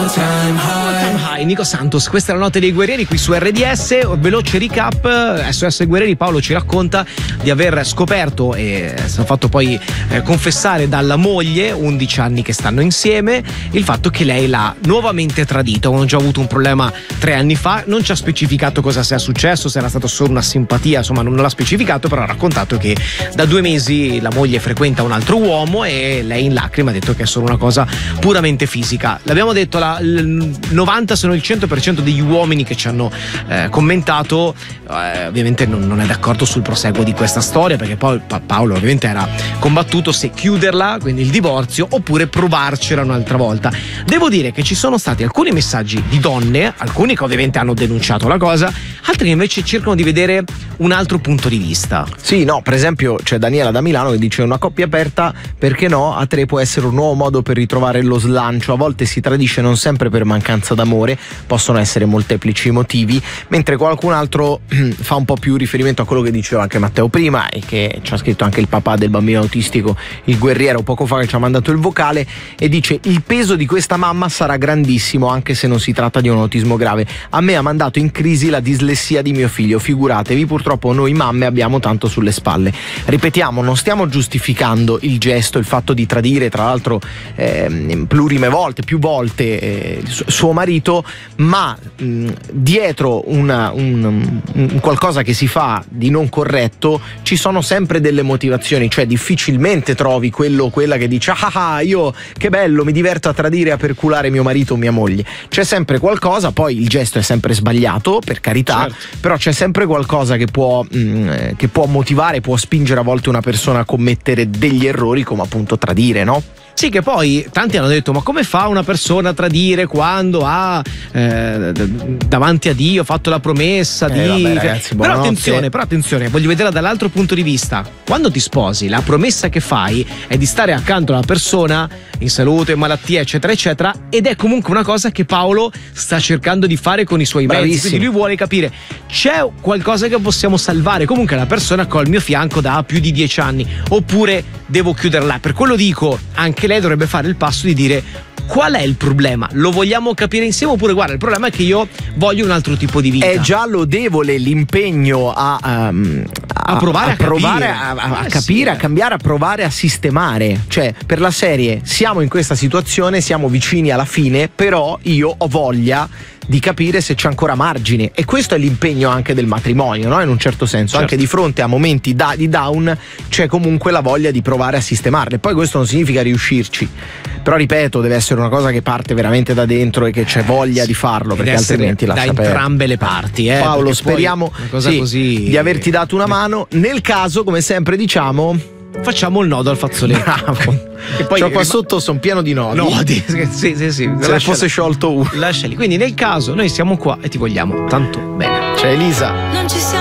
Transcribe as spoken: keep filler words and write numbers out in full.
High, Nico Santos, questa è la notte dei guerrieri qui su R D S. Veloce recap: S O S Guerrieri, Paolo ci racconta di aver scoperto e si è fatto poi eh, confessare dalla moglie, undici anni che stanno insieme, il fatto che lei l'ha nuovamente tradito. Hanno già avuto un problema tre anni fa, non ci ha specificato cosa sia successo, se era stata solo una simpatia, insomma non l'ha specificato, però ha raccontato che da due mesi la moglie frequenta un altro uomo e lei in lacrime ha detto che è solo una cosa puramente fisica. L'abbiamo detto, la, il novanta, se non il cento per cento degli uomini che ci hanno eh, commentato eh, ovviamente non, non è d'accordo sul proseguo di questa storia, perché poi pa- Paolo ovviamente era combattuto se chiuderla, quindi il divorzio, oppure provarcela un'altra volta. Devo dire che ci sono stati alcuni messaggi di donne, alcuni che ovviamente hanno denunciato la cosa, altri che invece cercano di vedere un altro punto di vista. Sì, no, per esempio c'è Daniela da Milano che dice: una coppia aperta, perché no? A tre può essere un nuovo modo per ritrovare lo slancio. A volte si tradisce non sempre per mancanza d'amore, possono essere molteplici motivi, mentre qualcun altro fa un po' più riferimento a quello che diceva anche Matteo prima e che ci ha scritto anche il papà del bambino autistico, il guerriero, poco fa, che ci ha mandato il vocale, e dice: il peso di questa mamma sarà grandissimo anche se non si tratta di un autismo grave. A me ha mandato in crisi la dislessia di mio figlio, figuratevi, purtroppo noi mamme abbiamo tanto sulle spalle. Ripetiamo, non stiamo giustificando il gesto, il fatto di tradire, tra l'altro eh, plurime volte, più volte eh, suo marito, ma mh, dietro una, un, un qualcosa che si fa di non corretto ci sono sempre delle motivazioni, cioè difficilmente trovi quello o quella che dice: ah ah, io che bello, mi diverto a tradire e a perculare mio marito o mia moglie. C'è sempre qualcosa, poi il gesto è sempre sbagliato, per carità, certo, però c'è sempre qualcosa che può, mh, che può motivare, può spingere a volte una persona a commettere degli errori, come appunto tradire, no? Sì, che poi tanti hanno detto: ma come fa una persona a tradire quando ha eh, davanti a Dio fatto la promessa di... Eh, vabbè, ragazzi, però attenzione, però attenzione, voglio vedere dall'altro punto di vista. Quando ti sposi, la promessa che fai è di stare accanto alla persona in salute, in malattia, eccetera eccetera, ed è comunque una cosa che Paolo sta cercando di fare con i suoi mezzi. Quindi lui vuole capire: c'è qualcosa che possiamo salvare, comunque la persona che ho al mio fianco da più di dieci anni, oppure devo chiuderla? Per quello dico, anche lei dovrebbe fare il passo di dire: qual è il problema? Lo vogliamo capire insieme, oppure guarda, il problema è che io voglio un altro tipo di vita. È già lodevole l'impegno a, um, a, a provare a, a provare capire, a, a, a eh, capire, sì. a cambiare, a provare a sistemare. Cioè, per la serie, siamo in questa situazione, siamo vicini alla fine, però io ho voglia di capire se c'è ancora margine, e questo è l'impegno anche del matrimonio, no? In un certo senso, certo, anche di fronte a momenti da, di down c'è comunque la voglia di provare a sistemarle. Poi questo non significa riuscirci, però ripeto, deve essere una cosa che parte veramente da dentro e che c'è voglia eh, sì, di farlo, perché altrimenti lascia da perdere. Entrambe le parti, eh, Paolo, speriamo cosa sì, così... di averti dato una mano. Nel caso, come sempre diciamo, facciamo il nodo al fazzoletto. Bravo. E poi cioè, qua sotto sono pieno di nodi. Nodi, sì, sì, sì. Se ne fosse sciolto uno. Lasciali. Quindi nel caso noi siamo qua e ti vogliamo tanto bene. C'è Elisa. Non ci siamo